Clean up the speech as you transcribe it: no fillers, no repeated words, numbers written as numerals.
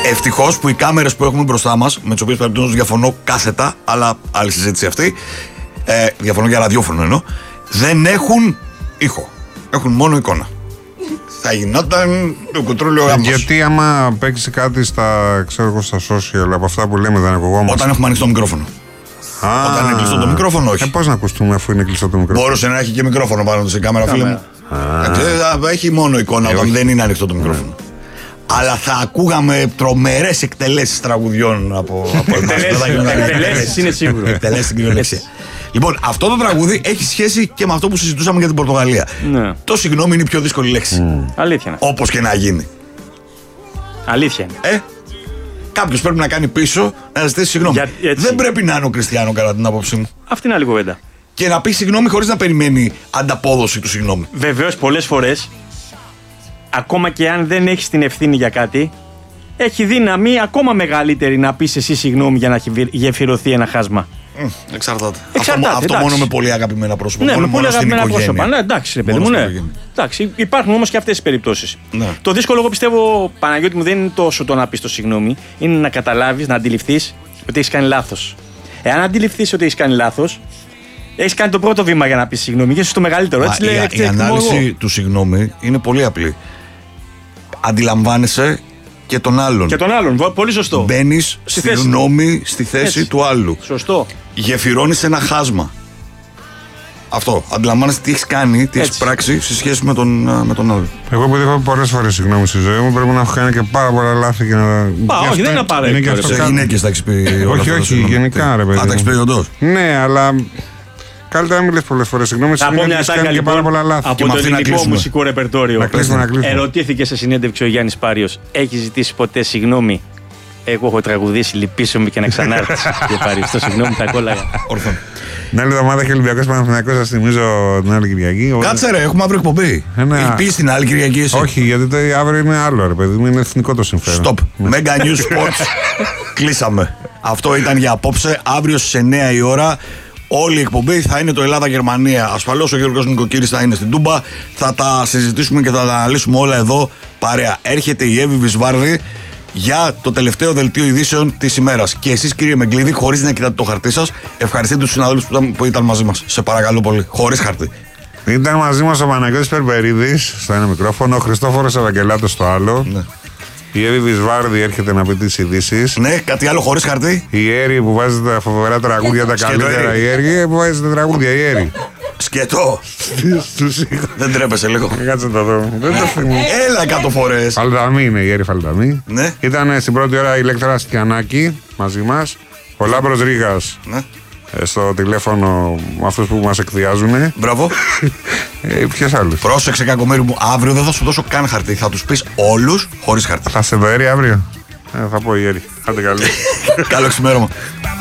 Ευτυχώς που οι κάμερες που έχουμε μπροστά μας, με τις οποίες παρεμπιπτόντως διαφωνώ κάθετα, αλλά άλλη συζήτηση αυτή, διαφωνώ για ραδιόφωνο εννοώ, δεν έχουν ήχο. Έχουν μόνο εικόνα. Θα γινόταν το κουτρούλιο γάμος. Γιατί άμα παίξει κάτι στα social, από αυτά που λέμε δεν ακουγόμαστε. Όταν έχουμε ανοιχτό μικρόφωνο. Όταν είναι κλειστό το μικρόφωνο, όχι. Πώς να ακουστούμε αφού είναι κλειστό το μικρόφωνο. Μπορούσε να έχει και μικρόφωνο πάνω σε κάμερα, φίλε μου. Έχει μόνο εικόνα όταν δεν είναι ανοιχτό το μικρόφωνο. Αλλά θα ακούγαμε τρομερές εκτελέσεις τραγουδιών από εμάς. Εκτελέσεις είναι σίγουρο. Εκτελέσεις στην κυριολεξία. Λοιπόν, αυτό το τραγούδι έχει σχέση και με αυτό που συζητούσαμε για την Πορτογαλία. Ναι. Το συγγνώμη είναι η πιο δύσκολη λέξη. Αλήθεια είναι. Όπως και να γίνει. Αλήθεια είναι. Κάποιος πρέπει να κάνει πίσω να ζητήσει συγγνώμη. Δεν πρέπει να είναι ο Κριστιάνο, κατά την άποψή μου. Αυτή είναι άλλη κουβέντα. Και να πει συγγνώμη χωρίς να περιμένει ανταπόδοση του συγγνώμη. Βεβαίως, πολλές φορές, ακόμα και αν δεν έχεις την ευθύνη για κάτι, έχει δύναμη ακόμα μεγαλύτερη να πεις εσύ συγγνώμη για να γεφυρωθεί ένα χάσμα. Εξαρτάται. Αυτό μόνο με πολύ αγαπημένα πρόσωπα. Ναι, με πολύ αγαπημένα πρόσωπα. Ναι, εντάξει, ρε παιδί μου, ναι. Εντάξει, υπάρχουν όμως και αυτές τις περιπτώσεις. Ναι. Το δύσκολο, εγώ πιστεύω, Παναγιώτη μου, δεν είναι τόσο το να πεις το συγγνώμη, είναι να καταλάβεις, να αντιληφθείς ότι έχεις κάνει λάθος. Εάν αντιληφθείς ότι έχεις κάνει λάθος, έχεις κάνει το πρώτο βήμα για να πεις συγγνώμη. Και είσαι το μεγαλύτερο. Έτσι, η ανάλυση του συγγνώμη είναι πολύ απλή. Αντιλαμβάνεσαι και τον άλλον. Και τον άλλον, πολύ σωστό. Μπαίνεις συγγνώμη στη θέση του άλλου. Σωστό. Γεφυρώνεις ένα χάσμα. Αυτό. Αντιλαμβάνεσαι τι έχεις κάνει, τι έχεις πράξει σε σχέση με τον άλλον. Εγώ που έχω πολλές φορές συγγνώμη στη ζωή μου, πρέπει να έχω κάνει και πάρα πολλά λάθη και να. Όχι, δεν είναι απαραίτητο. Σε γυναίκες τα έχεις πει. Όχι, γενικά ρε παιδί. Τα έχεις πει όντως. Ναι, αλλά. Καλύτερα να μην λες πολλές φορές συγγνώμη, έχεις κάνει και πάρα πολλά λάθη. Από το ελληνικό μουσικό ρεπερτόριο. Να κλείσουμε. Ερωτήθηκε σε συνέντευξη ο Γιάννης Πάριος. Έχει ζητήσει ποτέ συγγνώμη? Εγώ έχω τραγουδήσει, λυπήσομαι και να ξανάρθεις. Και ευχαριστώ, συγγνώμη, τα κόλλαγα. Ορθόν. Την άλλη εβδομάδα έχει Ολυμπιακός Παναθηναϊκός, σας θυμίζω την άλλη Κυριακή. Κάτσε ρε, έχουμε αύριο εκπομπή. Έχει πει την άλλη Κυριακή εσύ? Όχι, γιατί το αύριο είναι άλλο ρε παιδί μου, είναι εθνικό το συμφέρον. Stop. Mega News Sports. Κλείσαμε. Αυτό ήταν για απόψε. Αύριο στις 9 η ώρα. Όλη η εκπομπή θα είναι το Ελλάδα-Γερμανία. Ασφαλώς ο Γιώργος Νικοκύρης θα είναι στην Τούμπα. Θα τα συζητήσουμε και θα τα αναλύσουμε όλα εδώ παρέα. Έρχεται η Εύη Βυσβάρδη για το τελευταίο δελτίο ειδήσεων της ημέρας. Και εσείς, κύριε Μεγκλίδη, χωρίς να κοιτάτε το χαρτί σας, ευχαριστείτε τους συναδέλφους που ήταν μαζί μας. Σε παρακαλώ πολύ. Χωρίς χαρτί. Ήταν μαζί μας ο Παναγιώτης Περπερίδης στο ένα μικρόφωνο, ο Χριστόφορος Ευαγγελάτος στο άλλο. Ναι. Η Εύη Βυσβάρδη έρχεται να πει τις ειδήσεις. Ναι, κάτι άλλο χωρίς χαρτί. Η Έρη που βάζει τα φοβερά τραγούδια, τα καλύτερα. Η Έρη που βάζει τα τραγούδια, η Έρη. Σκέτο. Δεν τρέπεσαι λίγο. Κάτσε το δω. Δεν το θυμώ. Έλα 100 φορές. Φαλταμή είναι η Έρη Φαλταμή. Ναι. Ήταν στην πρώτη ώρα η Ηλέκτρα Στιανάκη μαζί μας. Ο Λάμπρος Ρήγας. Ναι. Στο τηλέφωνο αυτούς που μας εκδιάζουν. Μπράβο. Ποιος άλλος? Πρόσεξε, κακομοίρη μου, αύριο δεν θα σου δώσω καν χαρτί. Θα τους πεις όλους χωρίς χαρτί. Θα σε δω Έρη αύριο. Θα πω η Έρη. Άντε καλή. Καλό ξημέρωμα.